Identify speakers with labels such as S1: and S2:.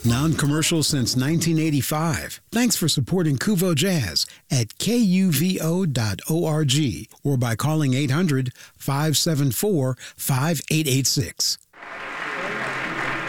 S1: Non-commercial since 1985. Thanks for supporting Kuvo Jazz at kuvo.org or by calling 800-574-5886.